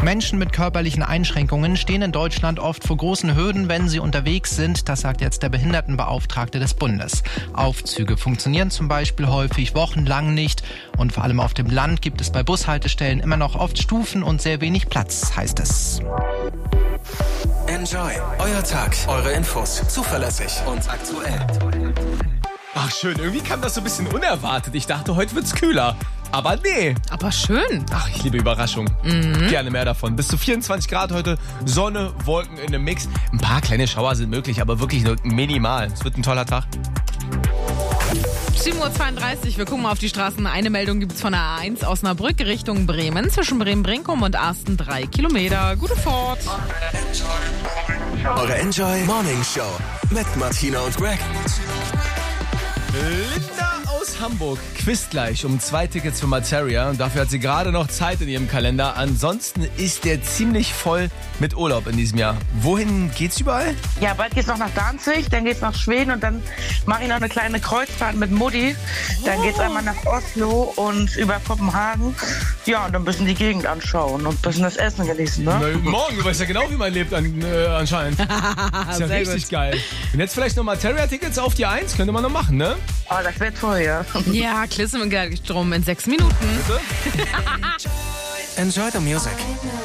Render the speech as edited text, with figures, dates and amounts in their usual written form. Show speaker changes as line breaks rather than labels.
Menschen mit körperlichen Einschränkungen stehen in Deutschland oft vor großen Hürden, wenn sie unterwegs sind. Das sagt jetzt der Behindertenbeauftragte des Bundes. Aufzüge funktionieren zum Beispiel häufig wochenlang nicht. Und vor allem auf dem Land gibt es bei Bushaltestellen immer noch oft Stufen und sehr wenig Platz, heißt es.
Enjoy. Euer Tag, eure Infos. Zuverlässig und aktuell.
Ach schön, irgendwie kam das so ein bisschen unerwartet. Ich dachte, heute wird's kühler. Aber nee.
Aber schön.
Ach, ich liebe Überraschungen. Gerne mehr davon. Bis zu 24 Grad heute, Sonne, Wolken in einem Mix. Ein paar kleine Schauer sind möglich, aber wirklich nur minimal. Es wird ein toller Tag.
7.32 Uhr, wir gucken mal auf die Straßen. Eine Meldung gibt es von der A1 Osnabrück Richtung Bremen. Zwischen Bremen-Brinkum und Arsten 3 Kilometer. Gute Fahrt.
Eure Enjoy Morning Show mit Martina und Greg.
Linda aus Hamburg quizt gleich um 2 Tickets für Materia. Und dafür hat sie gerade noch Zeit in ihrem Kalender. Ansonsten ist der ziemlich voll mit Urlaub in diesem Jahr. Wohin geht's überall?
Ja, bald geht's noch nach Danzig, dann geht's nach Schweden und dann mache ich noch eine kleine Kreuzfahrt mit Mutti. Dann geht's einmal nach Oslo und über Kopenhagen. Ja, und dann ein bisschen die Gegend anschauen und ein bisschen das Essen genießen, ne?
Na, morgen, du weißt ja genau, wie man lebt anscheinend. Ist ja
Sehr
richtig
gut.
geil. Und jetzt vielleicht noch Materia-Tickets auf die 1, könnte man noch machen, ne?
Oh, das wäre toll, ja.
Ja, klissen wir gleich drum in 6 Minuten.
Bitte?
Enjoy the music.